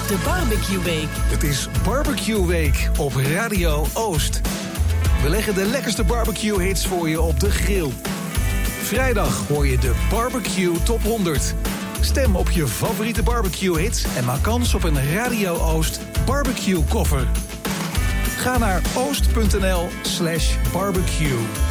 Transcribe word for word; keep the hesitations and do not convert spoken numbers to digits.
De Barbecue Week. Het is Barbecue Week op Radio Oost. We leggen de lekkerste barbecue hits voor je op de grill. Vrijdag hoor je de Barbecue Top honderd. Stem op je favoriete barbecue hits en maak kans op een Radio Oost barbecue koffer. Ga naar oost punt n l slash barbecue.